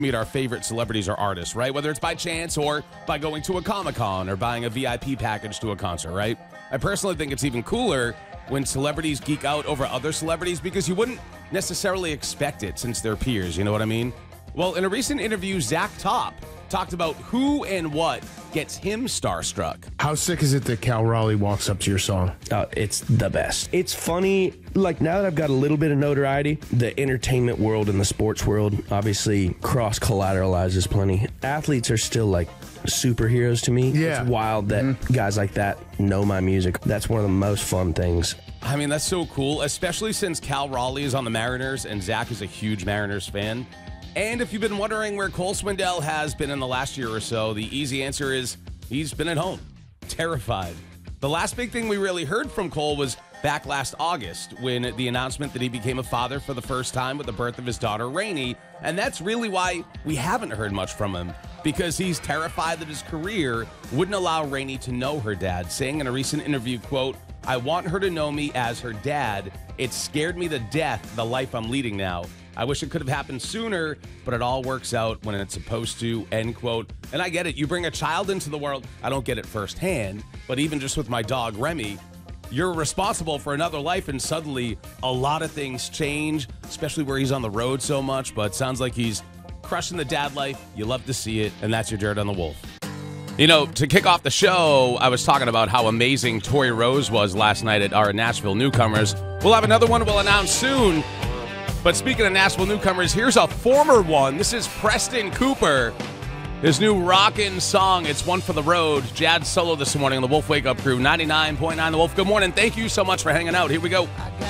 meet our favorite celebrities or artists, right? Whether it's by chance or by going to a Comic-Con or buying a VIP package to a concert, right? I personally think it's even cooler when celebrities geek out over other celebrities because you wouldn't necessarily expect it since they're peers, you know what I mean? Well, in a recent interview, Zach Top talked about who and what gets him starstruck. How sick is it that Cal Raleigh walks up to your song? It's the best. It's funny, like now that I've got a little bit of notoriety, the entertainment world and the sports world obviously cross-collateralizes plenty. Athletes are still like superheroes to me. Yeah. It's wild that guys like that know my music. That's one of the most fun things. I mean, that's so cool, especially since Cal Raleigh is on the Mariners and Zach is a huge Mariners fan. And if you've been wondering where Cole Swindell has been in the last year or so, the easy answer is he's been at home, terrified. The last big thing we really heard from Cole was back last August when the announcement that he became a father for the first time with the birth of his daughter, Rainey. And that's really why we haven't heard much from him, because he's terrified that his career wouldn't allow Rainey to know her dad, saying in a recent interview, quote, "I want her to know me as her dad. It scared me to death, the life I'm leading now. I wish it could have happened sooner, but it all works out when it's supposed to," end quote. And I get it. You bring a child into the world. I don't get it firsthand, but even just with my dog, Remy, you're responsible for another life, and suddenly a lot of things change, especially where he's on the road so much, but sounds like he's crushing the dad life. You love to see it, and that's your Dirt on the Wolf. You know, to kick off the show, I was talking about how amazing Tori Rose was last night at our Nashville Newcomers. We'll have another one we'll announce soon. But speaking of Nashville Newcomers, here's a former one. This is Preston Cooper. His new rockin' song, it's One for the Road. Jad solo this morning on the Wolf Wake Up Crew, 99.9 The Wolf. Good morning. Thank you so much for hanging out. Here we go.